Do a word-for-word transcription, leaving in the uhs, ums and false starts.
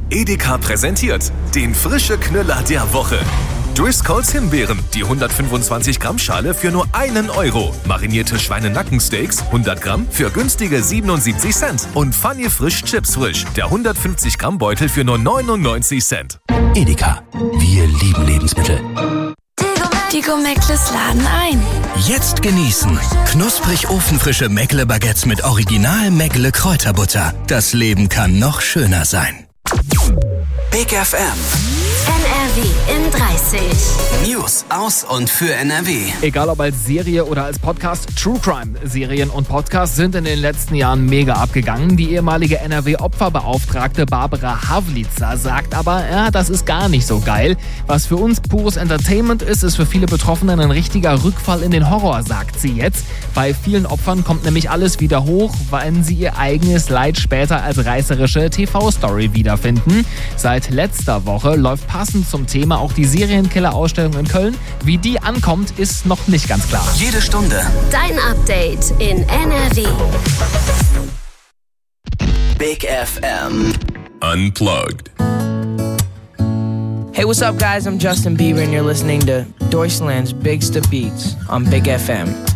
Edeka präsentiert den frische Knüller der Woche. Driscolls Himbeeren, die hundertfünfundzwanzig Gramm Schale für nur einen Euro. Marinierte Schweinenackensteaks, hundert Gramm für günstige siebenundsiebzig Cent. Und Funny Frisch Chips Frisch, der hundertfünfzig Gramm Beutel für nur neunundneunzig Cent. Edeka, wir lieben Lebensmittel. Die Go-Meckles laden ein. Jetzt genießen. Knusprig ofenfrische Meckle-Baguettes mit Original Meckle Kräuterbutter. Das Leben kann noch schöner sein. Big F M. N R W in dreißig. News aus und für N R W. Egal ob als Serie oder als Podcast, True Crime Serien und Podcasts sind in den letzten Jahren mega abgegangen. Die ehemalige N R W-Opferbeauftragte Barbara Havlitzer sagt aber, ja, das ist gar nicht so geil. Was für uns pures Entertainment ist, ist für viele Betroffenen ein richtiger Rückfall in den Horror, sagt sie jetzt. Bei vielen Opfern kommt nämlich alles wieder hoch, wenn sie ihr eigenes Leid später als reißerische T V-Story wiederfinden. Seit letzter Woche läuft passend zum Thema auch die Serienkiller-Ausstellung in Köln. Wie die ankommt, ist noch nicht ganz klar. Jede Stunde Dein Update in N R W. Big F M. Unplugged. Hey, what's up, guys? I'm Justin Bieber, and you're listening to Deutschland's Bigste Beats on Big F M.